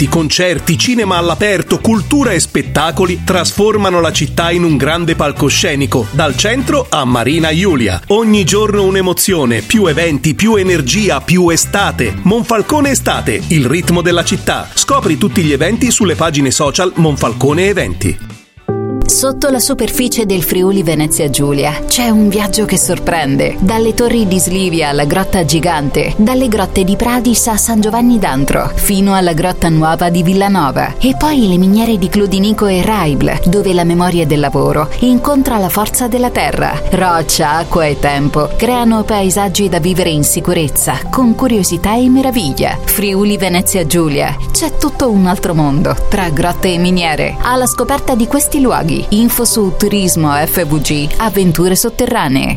eventi, concerti, cinema all'aperto, cultura e spettacoli trasformano la città in un grande palcoscenico, dal centro a Marina Iulia. Ogni giorno un'emozione, più eventi, più energia, più estate. Monfalcone Estate, il ritmo della città. Scopri tutti gli eventi sulle pagine social Monfalcone Eventi. Sotto la superficie del Friuli Venezia Giulia c'è un viaggio che sorprende. Dalle torri di Slivia alla Grotta Gigante, dalle grotte di Pradis a San Giovanni d'Antro, fino alla Grotta Nuova di Villanova. E poi le miniere di Cludinico e Raibl, dove la memoria del lavoro incontra la forza della terra. Roccia, acqua e tempo creano paesaggi da vivere in sicurezza, con curiosità e meraviglia. Friuli Venezia Giulia, c'è tutto un altro mondo, tra grotte e miniere. Alla scoperta di questi luoghi. Info su Turismo FVG Avventure Sotterranee.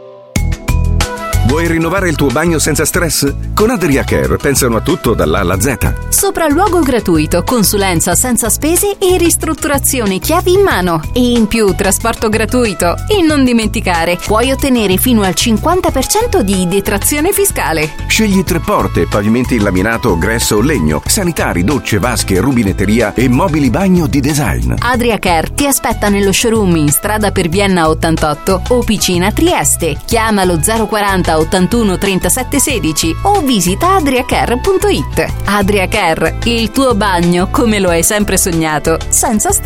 Vuoi rinnovare il tuo bagno senza stress? Con Adriacare pensano a tutto dall'A alla Z. Sopralluogo gratuito, consulenza senza spese e ristrutturazioni chiavi in mano. E in più trasporto gratuito. E non dimenticare, puoi ottenere fino al 50% di detrazione fiscale. Scegli 3 porte, pavimenti in laminato, gresso o legno, sanitari, docce, vasche, rubinetteria e mobili bagno di design. Adriacare ti aspetta nello showroom in strada per Vienna 88 o Picina Trieste. Chiamalo 040 81 37 16 o visita adriacare.it. Adriacare, il tuo bagno come lo hai sempre sognato, senza stress.